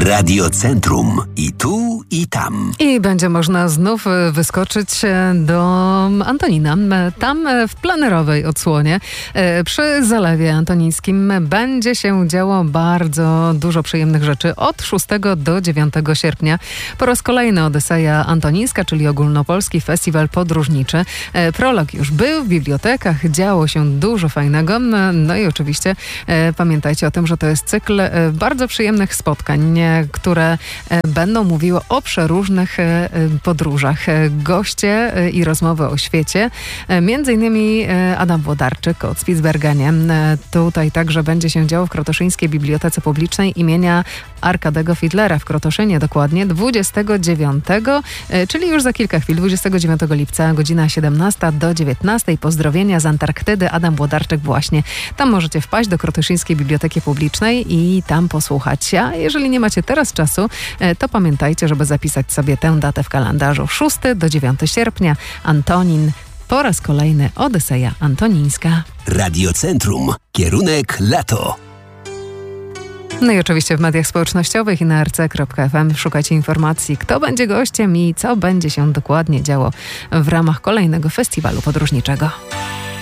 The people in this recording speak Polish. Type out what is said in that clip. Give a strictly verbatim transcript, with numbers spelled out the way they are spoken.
Radiocentrum. I tu, i tam. I będzie można znów wyskoczyć do Antonina. Tam w plenerowej odsłonie przy Zalewie Antonińskim będzie się działo bardzo dużo przyjemnych rzeczy od szóstego do dziewiątego sierpnia. Po raz kolejny Odyseja Antonińska, czyli ogólnopolski festiwal podróżniczy. Prolog już był w bibliotekach, działo się dużo fajnego. No i oczywiście pamiętajcie o tym, że to jest cykl bardzo przyjemnych spotkań, które będą mówiły o przeróżnych podróżach. Goście i rozmowy o świecie. Między innymi Adam Włodarczyk od Spitsbergenie. Tutaj także będzie się działo w Krotoszyńskiej Bibliotece Publicznej imienia Arkadego Fidlera w Krotoszynie, dokładnie dwudziestego dziewiątego, czyli już za kilka chwil, dwudziestego dziewiątego lipca, godzina siedemnasta do dziewiętnastej. Pozdrowienia z Antarktydy. Adam Włodarczyk właśnie. Tam możecie wpaść do Krotoszyńskiej Biblioteki Publicznej i tam posłuchać. A jeżeli nie macie teraz czasu, to pamiętajcie, żeby zapisać sobie tę datę w kalendarzu. szóstego do dziewiątego sierpnia. Antonin. Po raz kolejny Odyseja Antonińska. Radiocentrum. Kierunek lato. No i oczywiście w mediach społecznościowych i na r c kropka f m szukajcie informacji, kto będzie gościem i co będzie się dokładnie działo w ramach kolejnego festiwalu podróżniczego.